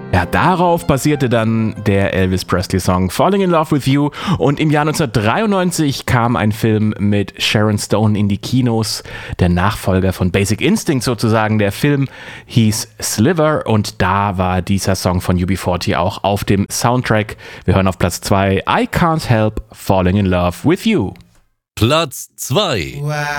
Ja, darauf basierte dann der Elvis Presley-Song Falling in Love with You und im Jahr 1993 kam ein Film mit Sharon Stone in die Kinos, der Nachfolger von Basic Instinct sozusagen. Der Film hieß Sliver und da war dieser Song von UB40 auch auf dem Soundtrack. Wir hören auf Platz 2 I Can't Help Falling in Love with You. Platz 2.